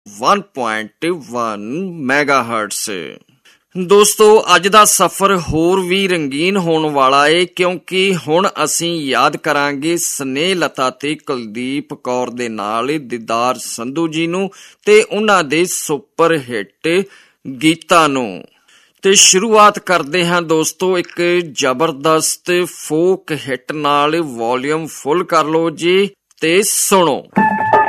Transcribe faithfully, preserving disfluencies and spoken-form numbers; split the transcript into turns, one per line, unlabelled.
One point one ਮੈਗਾਹਰਟਜ਼। ਦੋਸਤੋ ਅੱਜ ਦਾ ਸਫ਼ਰ ਹੋਰ ਵੀ ਰੰਗੀਨ ਹੋਣ ਵਾਲਾ ਏ, ਕਿਉਂਕਿ ਹੁਣ ਅਸੀਂ ਯਾਦ ਕਰਾਂਗੇ ਸਨੇਹਲਤਾ ਤੇ ਕੁਲਦੀਪ ਕੌਰ ਦੇ ਨਾਲ ਦੀਦਾਰ ਸੰਧੂ ਜੀ ਨੂੰ ਤੇ ਉਹਨਾਂ ਦੇ ਸੁਪਰ ਹਿੱਟ ਗੀਤਾਂ ਨੂੰ। ਤੇ ਸ਼ੁਰੂਆਤ ਕਰਦੇ ਹਾਂ ਦੋਸਤੋ ਇੱਕ ਜ਼ਬਰਦਸਤ ਫੋਕ ਹਿੱਟ ਨਾਲ। ਵੋਲੀਅਮ ਫੁੱਲ ਕਰ ਲਓ ਜੀ ਤੇ ਸੁਣੋ।